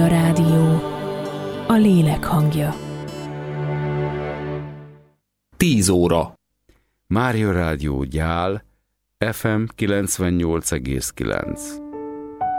Mária Rádió, a lélek hangja. 10 óra. Mária Rádió Gyál, FM 98,9.